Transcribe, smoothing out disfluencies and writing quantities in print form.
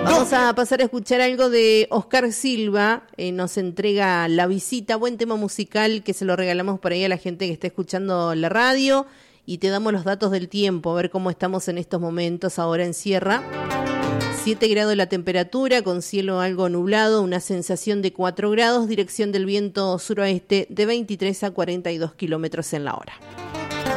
Vamos a pasar a escuchar algo de Oscar Silva, nos entrega La Visita, buen tema musical que se lo regalamos por ahí a la gente que está escuchando la radio, y te damos los datos del tiempo, a ver cómo estamos en estos momentos ahora en Sierra. 7 grados la temperatura, con cielo algo nublado, una sensación de 4 grados, dirección del viento suroeste de 23 a 42 kilómetros en la hora.